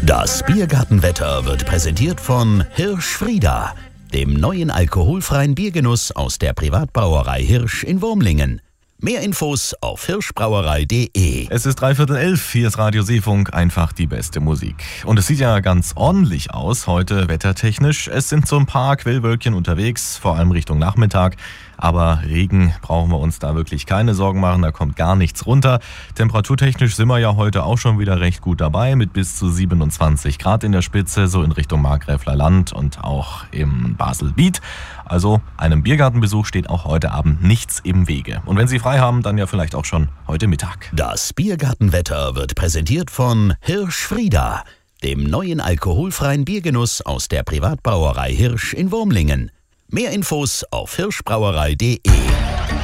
Das Biergartenwetter wird präsentiert von Hirsch Frieda, dem neuen alkoholfreien Biergenuss aus der Privatbrauerei Hirsch in Wurmlingen. Mehr Infos auf hirschbrauerei.de. Es ist 11:15, hier ist Radio Seefunk, einfach die beste Musik. Und es sieht ja ganz ordentlich aus heute wettertechnisch. Es sind so ein paar Quellwölkchen unterwegs, vor allem Richtung Nachmittag. Aber Regen brauchen wir uns da wirklich keine Sorgen machen, da kommt gar nichts runter. Temperaturtechnisch sind wir ja heute auch schon wieder recht gut dabei, mit bis zu 27 Grad in der Spitze, so in Richtung Markgräfler Land und auch im Baselbiet. Also einem Biergartenbesuch steht auch heute Abend nichts im Wege. Und wenn Sie frei haben, dann ja vielleicht auch schon heute Mittag. Das Biergartenwetter wird präsentiert von Hirsch Frieda, dem neuen alkoholfreien Biergenuss aus der Privatbrauerei Hirsch in Wurmlingen. Mehr Infos auf hirschbrauerei.de.